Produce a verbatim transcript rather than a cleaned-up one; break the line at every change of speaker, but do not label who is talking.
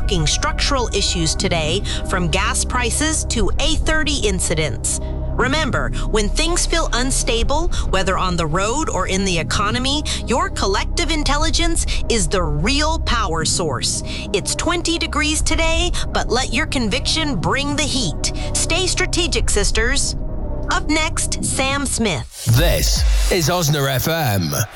talking structural issues today, from gas prices to A thirty incidents. Remember, when things feel unstable, whether on the road or in the economy, your collective intelligence is the real power source. It's twenty degrees today, but let your conviction bring the heat. Stay strategic, sisters. Up next, Sam Smith.
This is Osna F M.